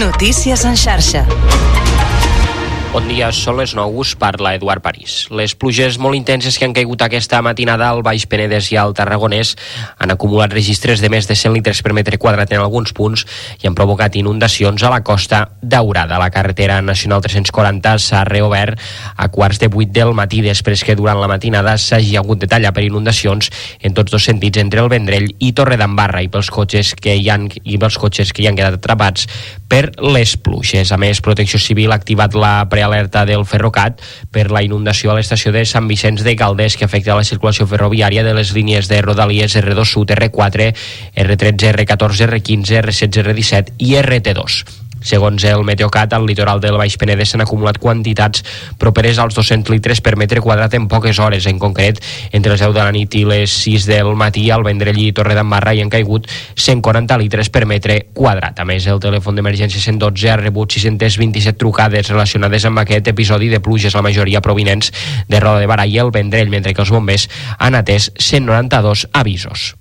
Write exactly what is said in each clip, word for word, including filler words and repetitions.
Notícies en xarxa. Bon dia, són les nou, us parla Eduard París. Les pluges molt intenses que han caigut aquesta matinada al Baix Penedès i al Tarragonès han acumulat registres de més de cent litres per metre quadrat en alguns punts i han provocat inundacions a la Costa Daurada. La carretera nacional tres-cents quaranta s'ha reobert a quarts de vuit del matí després que durant la matinada s'hagi hagut de tallar per inundacions en tots dos sentits entre el Vendrell i Torredembarra i pels cotxes que hi han, i pels cotxes que hi han quedat atrapats per les pluges. A més, Protecció Civil ha activat la prealerta del Ferrocat per la inundació a l'estació de Sant Vicenç de Calders que afecta la circulació ferroviària de les línies de Rodalies erre dos Sud, erre quatre, erre tretze, erre catorze, erre quinze, erre setze, erre disset i erre te dos. Segons el Meteocat, al litoral del Baix Penedès s'han acumulat quantitats properes als dos-cents litres per metre quadrat en poques hores. En concret, entre les deu de la nit i les sis del matí, al Vendrell i Torredembarra hi han caigut cent quaranta litres per metre quadrat. A més, el telèfon d'emergència cent dotze ha rebut sis-cents vint-i-set trucades relacionades amb aquest episodi de pluges, la majoria provinents de Roda de Barà i el Vendrell, mentre que els bombers han atès cent noranta-dos avisos.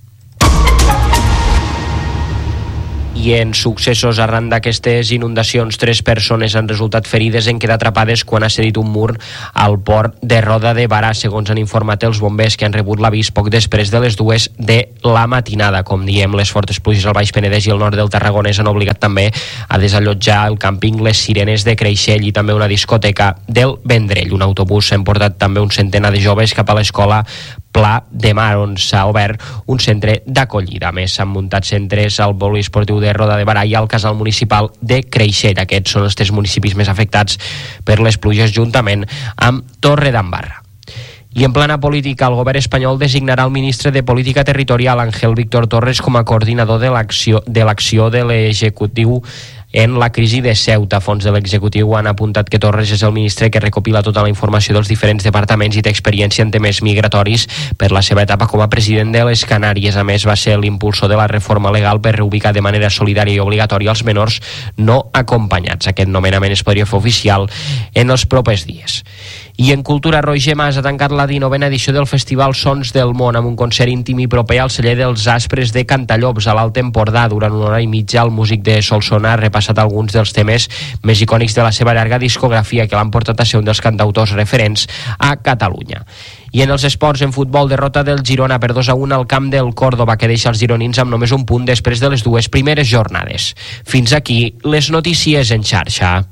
I en successos arran d'aquestes inundacions, tres persones han resultat ferides en quedar atrapades quan ha cedit un mur al port de Roda de Barà, segons han informat els bombers, que han rebut l'avís poc després de les dues de la matinada. Com diem, les fortes pluges al Baix Penedès i el nord del Tarragonès han obligat també a desallotjar el càmping Les Sirenes de Creixell i també una discoteca del Vendrell. Un autobús s'ha emportat també un centenar de joves cap a l'escola Pla de Mar, on s'ha obert un centre d'acollida. A més, s'han muntat centres al poliesportiu de Roda de Barà i al casal municipal de Creixell. Aquests són els tres municipis més afectats per les pluges, juntament amb Torredembarra. I en plana política, el govern espanyol designarà el ministre de Política Territorial, Ángel Víctor Torres, com a coordinador de l'acció de l'acció de l'executiu en la crisi de Ceuta. Fons de l'executiu han apuntat que Torres és el ministre que recopila tota la informació dels diferents departaments i té experiència en temes migratoris per la seva etapa com a president de les Canàries. A més, va ser l'impulsor de la reforma legal per reubicar de manera solidària i obligatòria els menors no acompanyats. Aquest nomenament es podria fer oficial en els propers dies. I en cultura, Roger Mas ha tancat la dinovena edició del Festival Sons del Món amb un concert íntim i proper al celler dels Aspres de Cantallops, a l'Alt Empordà. Durant una hora i mitja, el músic de Solsona ha repassat alguns dels temes més icònics de la seva llarga discografia, que l'han portat a ser un dels cantautors referents a Catalunya. I en els esports, en futbol, derrota del Girona per dos a un al camp del Córdoba, que deixa els gironins amb només un punt després de les dues primeres jornades. Fins aquí les notícies en xarxa.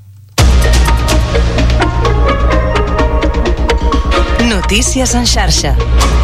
Notícies en xarxa.